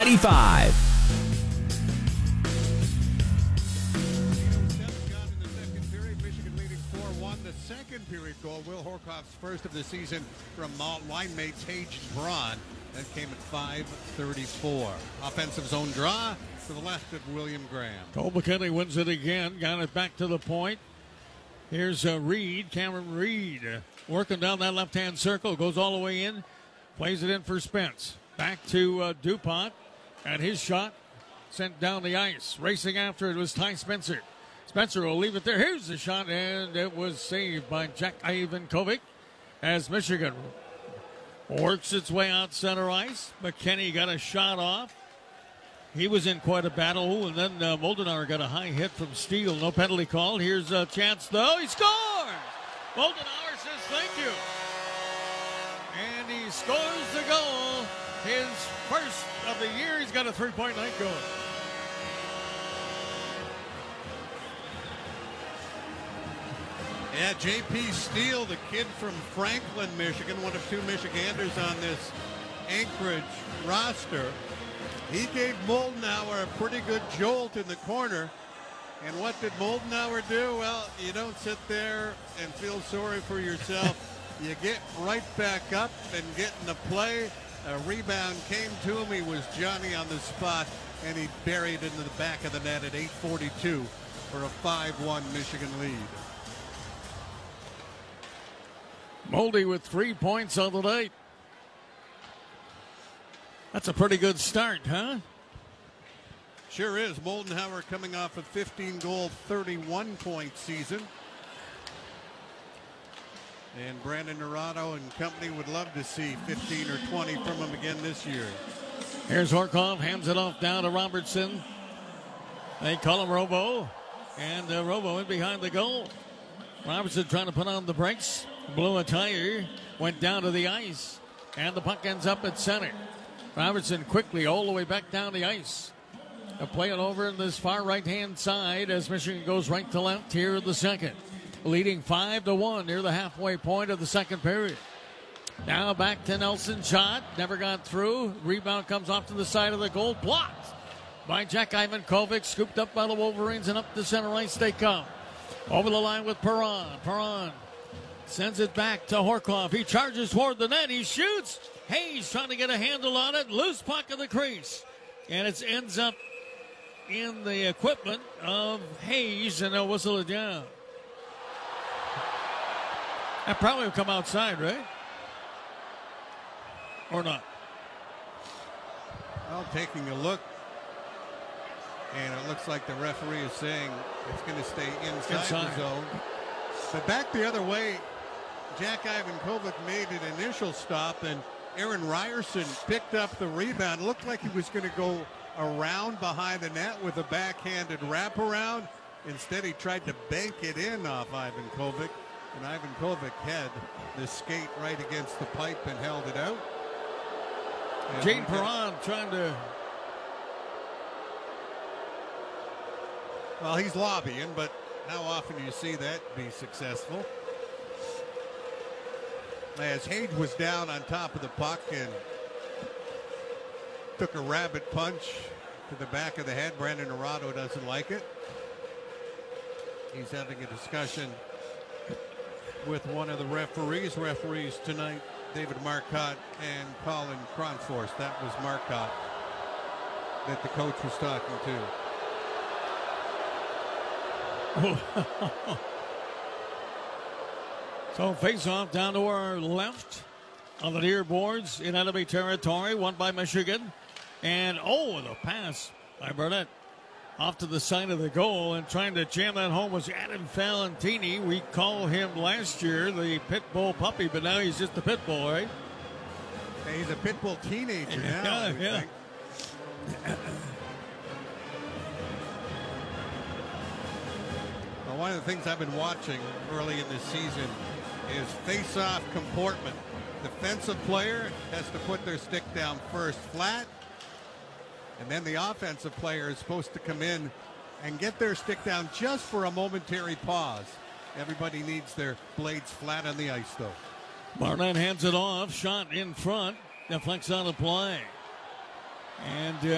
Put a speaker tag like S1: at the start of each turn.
S1: 95.
S2: Michigan leading 4-1. The second period goal, Will Horkoff's first of the season from line mates Hage and Braun. That came at 5:34. Offensive zone draw to the left of William Graham.
S3: Cole McKinley wins it again. Got it back to the point. Here's Reed, Cameron Reed, working down that left-hand circle. Goes all the way in. Plays it in for Spence. Back to DuPont. And his shot sent down the ice. Racing after it was Ty Spencer. Spencer will leave it there. Here's the shot, and it was saved by Jack Ivankovic as Michigan works its way out center ice. McKinney got a shot off. He was in quite a battle, and then Moldenauer got a high hit from Steele. No penalty called. Here's a chance, though. He scores! Moldenauer says thank you. And he scores the goal. His first of the year. He's got a three-point night going.
S2: Yeah, J.P. Steele, the kid from Franklin, Michigan, one of two Michiganders on this Anchorage roster. He gave Moldenauer a pretty good jolt in the corner. And what did Moldenauer do? Well, you don't sit there and feel sorry for yourself. You get right back up and get in the play. A rebound came to him. He was Johnny on the spot, and he buried into the back of the net at 8:42 for a 5-1 Michigan lead.
S3: Moldy with 3 points on the night. That's a pretty good start, huh?
S2: Sure is. Moldenauer coming off a 15-goal, 31-point season. And Brandon Naurato and company would love to see 15 or 20 from him again this year.
S3: Here's Horkoff, hands it off down to Robertson. They call him Robo, and Robo in behind the goal. Robertson trying to put on the brakes, blew a tire, went down to the ice, and the puck ends up at center. Robertson quickly all the way back down the ice. They'll play it over in this far right-hand side as Michigan goes right to left here in the second. Leading 5-1 near the halfway point of the second period. Now back to Nelson. Shot. Never got through. Rebound comes off to the side of the goal. Blocked by Jack Ivankovic. Scooped up by the Wolverines, and up the center ice they come. Over the line with Perron. Perron sends it back to Horkoff. He charges toward the net. He shoots. Hayes trying to get a handle on it. Loose puck in the crease. And it ends up in the equipment of Hayes, and they'll whistle it down. That probably will come outside, right? Or not?
S2: Well, taking a look, and it looks like the referee is saying it's going to stay inside the zone. But back the other way, Jack Ivankovic made an initial stop, and Aaron Ryerson picked up the rebound. Looked like he was going to go around behind the net with a backhanded wraparound. Instead, he tried to bank it in off Ivankovic. And Ivankovic had the skate right against the pipe and held it out. And
S3: Jane Perron trying to...
S2: Well, he's lobbying, but how often do you see that be successful? As Hage was down on top of the puck and took a rabbit punch to the back of the head. Brandon Naurato doesn't like it. He's having a discussion with one of the referees tonight, David Marcotte and Colin Cronforce. That was Marcotte that the coach was talking to.
S3: So face-off down to our left on the near boards in enemy territory, won by Michigan. And, the pass by Burnett off to the side of the goal, and trying to jam that home was Adam Valentini. We called him last year the pit bull puppy, but now he's just a pit bull, right?
S2: He's a pit bull teenager now.
S3: Yeah.
S2: Well, one of the things I've been watching early in this season is face-off comportment. Defensive player has to put their stick down first flat, and then the offensive player is supposed to come in and get their stick down just for a momentary pause. Everybody needs their blades flat on the ice, though.
S3: Barnett hands it off. Shot in front. Deflects on the play. And